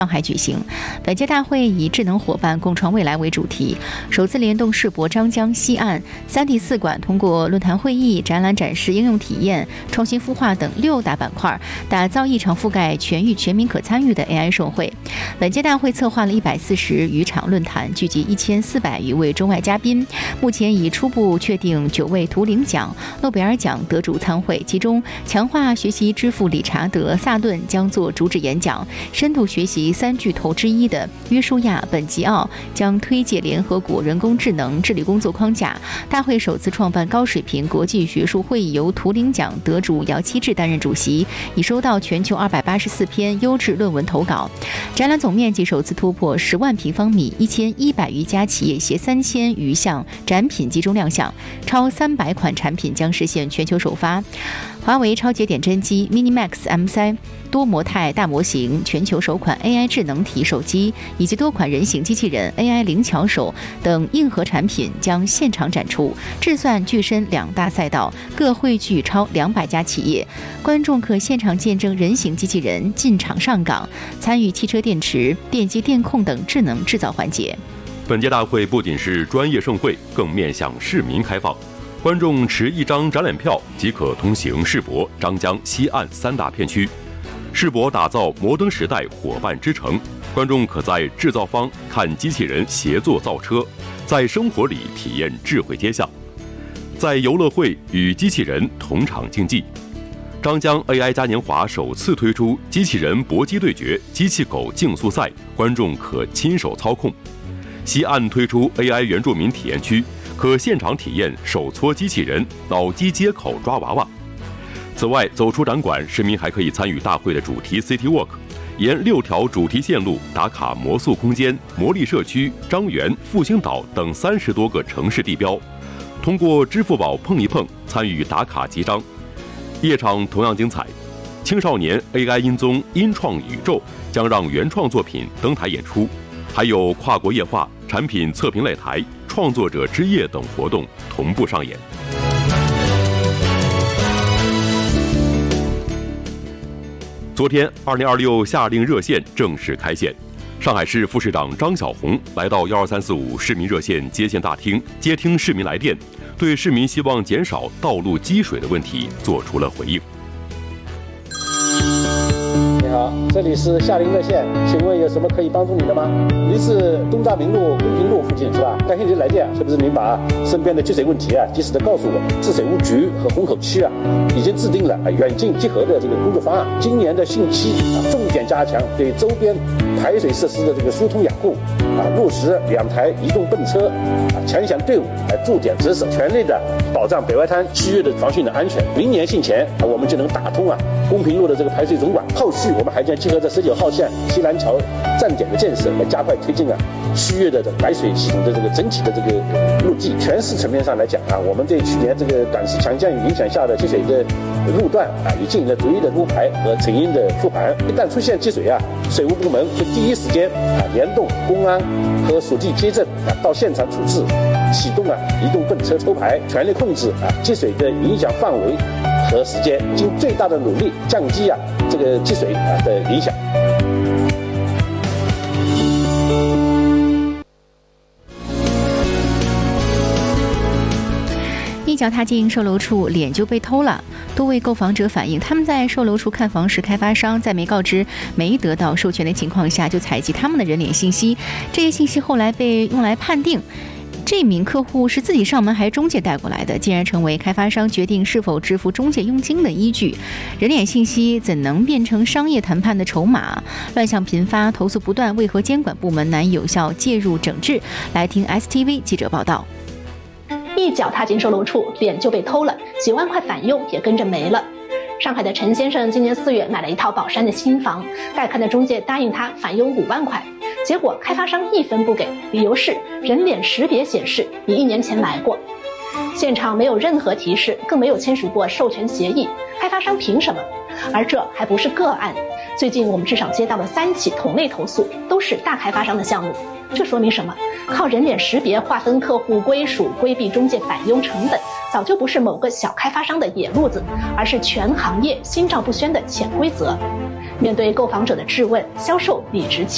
上海举行。本届大会以智能伙伴共创未来为主题，首次联动世博张江西岸3D 4馆，通过论坛会议、展览展示、应用体验、创新孵化等6大板块，打造一场覆盖全域、全民可参与的 AI 盛会。本届大会策划了140余场论坛，聚集1400余位中外嘉宾。目前已初步确定9位图灵奖、诺贝尔奖得主参会，其中强化学习之父理查德·萨顿将做主旨演讲，深度学习3巨头之一的约书亚·本吉奥将推介联合国人工智能治理工作框架。大会首次创办高水平国际学术会议由图灵奖得主姚期智担任主席，已收到全球284篇优质论文投稿。展览总面积首次突破10万平方米，1100余家企业携3000余项展品集中亮相，超300款产品将实现全球首发。华为超节点真机 MiniMax M3、多模态大模型、全球首款 AI 智能体手机以及多款人形机器人 AI 灵巧手等硬核产品将现场展出。智算巨深2大赛道各汇聚超200家企业，观众可现场见证人形机器人进场上岗，参与汽车电池、电机电控等智能制造环节。 本届大会不仅是专业盛会，更面向市民开放。观众持1张展览票即可通行世博张江西岸3大片区。世博打造摩登时代伙伴之城，观众可在制造方看机器人协作造车，在生活里体验智慧街巷，在游乐会与机器人同场竞技。张江 AI 嘉年华首次推出机器人搏击对决、机器狗竞速赛，观众可亲手操控。西岸推出 AI 原住民体验区，可现场体验手搓机器人、脑机接口抓娃娃。此外，走出展馆，市民还可以参与大会的主题 City Walk， 沿6条主题线路打卡魔素空间、魔力社区、张园、复兴岛等30多个城市地标，通过支付宝碰一碰参与打卡集章。夜场同样精彩，青少年 AI 音综音创宇宙将让原创作品登台演出，还有跨国夜话、产品测评擂台、创作者之夜等活动同步上演。昨天，2026夏令热线正式开线。上海市副市长张晓红来到12345市民热线接线大厅，接听市民来电，对市民希望减少道路积水的问题做出了回应。 你好，这里是夏令热线，请问有什么可以帮助你的吗？您是东大明路、桂平路附近是吧？感谢您来电，是不是您把身边的积水问题及时的告诉我？市水务局和虹口区已经制定了远近结合的这个工作方案，今年的汛期重点加强对周边排水设施的这个疏通养护落实2台移动泵车强响队伍驻点值守，全力的保障北外滩区域的防汛的安全。明年汛前我们就能打通公平路的这个排水总管。后续我们还将结合着19号线西南桥站点的建设，来加快推进区域的排水系统的这个整体的这个路基。全市层面上来讲我们对去年这个短时强降雨影响下的积水的路段已进行了逐一的撸排和成因的复盘。一旦出现积水水务部门会第一时间联动公安和属地街镇到现场处置，启动移动泵车抽排，全力控制积水的影响范围和时间，尽最大的努力降低这个积水的影响。 一脚踏进售楼处，脸就被偷了。多位购房者反映，他们在售楼处看房时，开发商在没告知、没得到授权的情况下，就采集他们的人脸信息。这些信息后来被用来判定这名客户是自己上门还是中介带过来的，竟然成为开发商决定是否支付中介佣金的依据。人脸信息怎能变成商业谈判的筹码？乱象频发，投诉不断，为何监管部门难以有效介入整治？来听 STV 记者报道。 一脚踏进售楼处，脸就被偷了，几万块返佣也跟着没了。上海的陈先生今年4月买了一套宝山的新房，带看的中介答应他返佣5万块，结果开发商1分不给，理由是人脸识别显示你1年前来过。现场没有任何提示，更没有签署过授权协议，开发商凭什么？而这还不是个案，最近我们至少接到了3起同类投诉，都是大开发商的项目。这说明什么？靠人脸识别划分客户归属、规避中介返佣成本，早就不是某个小开发商的野路子，而是全行业心照不宣的潜规则。面对购房者的质问，销售理直气